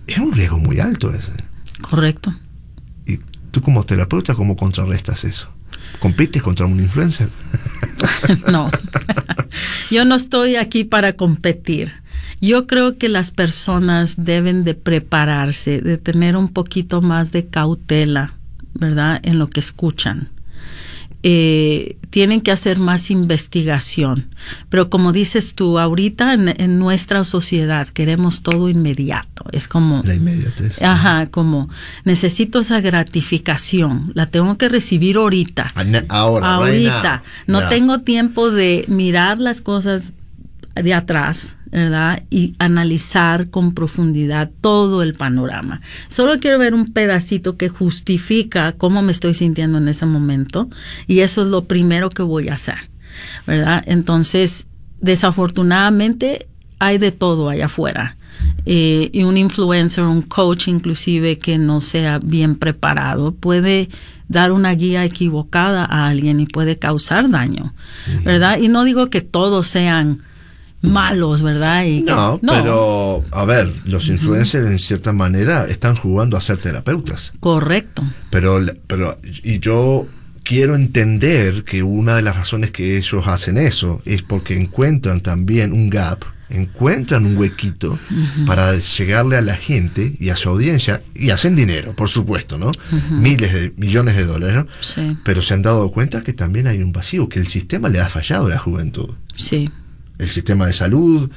Es un riesgo muy alto ese. Correcto. Y tú como terapeuta, ¿cómo contrarrestas eso? ¿Compites contra un influencer? No. Yo no estoy aquí para competir. Yo creo que las personas deben de prepararse, de tener un poquito más de cautela, ¿verdad?, en lo que escuchan. Tienen que hacer más investigación. Pero como dices tú, ahorita en nuestra sociedad queremos todo inmediato. Es como... La inmediatez. Ajá, como necesito esa gratificación. La tengo que recibir ahorita. Ahorita. Right now. No Yeah. tengo tiempo de mirar las cosas de atrás, ¿verdad? Y analizar con profundidad todo el panorama. Solo quiero ver un pedacito que justifica cómo me estoy sintiendo en ese momento, y eso es lo primero que voy a hacer, ¿verdad? Entonces, desafortunadamente, hay de todo allá afuera. Y un influencer, un coach inclusive que no sea bien preparado puede dar una guía equivocada a alguien y puede causar daño, ¿verdad? Y no digo que todos sean malos, ¿verdad? Y no, pero a ver, los influencers en cierta manera están jugando a ser terapeutas. Correcto. Pero y yo quiero entender que una de las razones que ellos hacen eso es porque encuentran también un gap, encuentran un huequito para llegarle a la gente y a su audiencia, y hacen dinero, por supuesto, ¿no? Millones de dólares, ¿no? Sí. Pero se han dado cuenta que también hay un vacío, que el sistema le ha fallado a la juventud. Sí. El sistema de salud,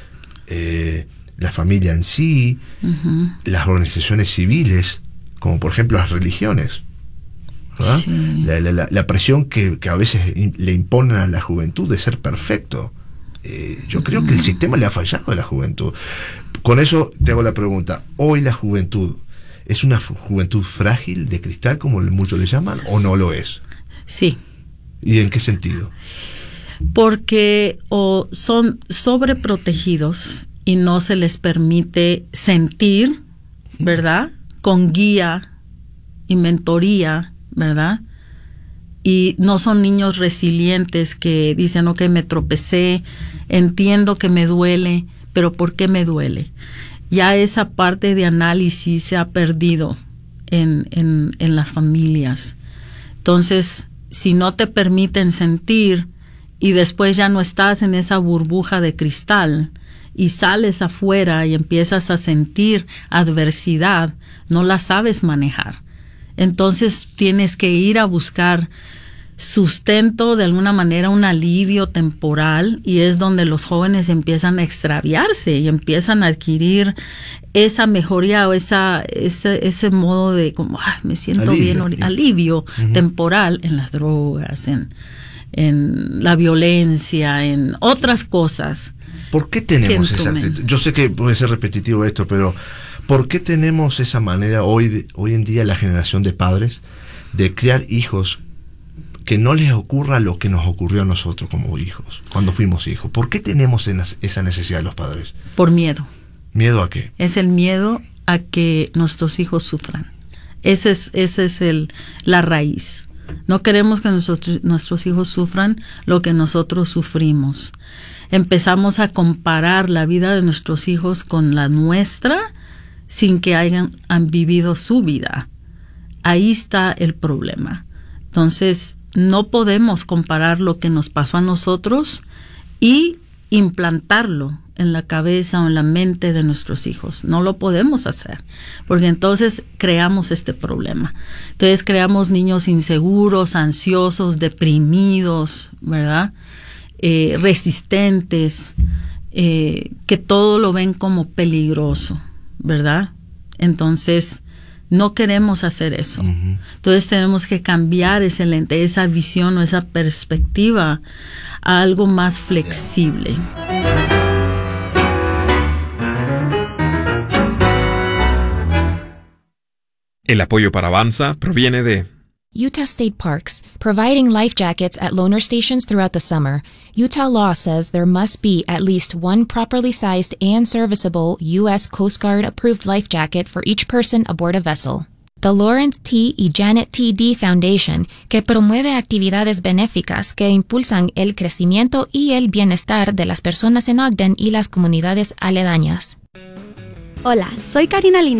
la familia en sí, las organizaciones civiles, como por ejemplo las religiones, ¿verdad? Sí. La presión que a veces le imponen a la juventud de ser perfecto. Yo creo que el sistema le ha fallado a la juventud. Con eso te hago la pregunta: ¿hoy la juventud es una juventud frágil, de cristal, como muchos le llaman, o no lo es? Sí. ¿Y en qué sentido? Porque o son sobreprotegidos y no se les permite sentir, ¿verdad?, con guía y mentoría, ¿verdad? Y no son niños resilientes que dicen, ok, me tropecé, entiendo que me duele, pero ¿por qué me duele? Ya esa parte de análisis se ha perdido en las familias. Entonces, si no te permiten sentir y después ya no estás en esa burbuja de cristal y sales afuera y empiezas a sentir adversidad, no la sabes manejar. Entonces tienes que ir a buscar sustento, de alguna manera un alivio temporal, y es donde los jóvenes empiezan a extraviarse y empiezan a adquirir esa mejoría o ese modo de como me siento alivio, bien, alivio temporal en las drogas, en la violencia, en otras cosas. ¿Por qué tenemos esa actitud? Yo sé que puede ser repetitivo esto, pero ¿por qué tenemos esa manera hoy en día, la generación de padres, de criar hijos que no les ocurra lo que nos ocurrió a nosotros como hijos, cuando fuimos hijos? ¿Por qué tenemos esa necesidad de los padres? Por miedo. ¿Miedo a qué? Es el miedo a que nuestros hijos sufran. Esa es la raíz. No queremos que nuestros hijos sufran lo que nosotros sufrimos. Empezamos a comparar la vida de nuestros hijos con la nuestra sin que han vivido su vida. Ahí está el problema. Entonces, no podemos comparar lo que nos pasó a nosotros y implantarlo en la cabeza o en la mente de nuestros hijos. No lo podemos hacer, porque entonces creamos este problema. Entonces creamos niños inseguros, ansiosos, deprimidos, ¿verdad? Resistentes, que todo lo ven como peligroso, ¿verdad? Entonces no queremos hacer eso. Entonces tenemos que cambiar ese lente, esa visión o esa perspectiva a algo más flexible. El apoyo para Avanza proviene de Utah State Parks, providing life jackets at loaner stations throughout the summer. Utah law says there must be at least one properly sized and serviceable U.S. Coast Guard approved life jacket for each person aboard a vessel. The Lawrence T. y Janet T. D. Foundation, que promueve actividades benéficas que impulsan el crecimiento y el bienestar de las personas en Ogden y las comunidades aledañas. Hola, soy Karina Lina.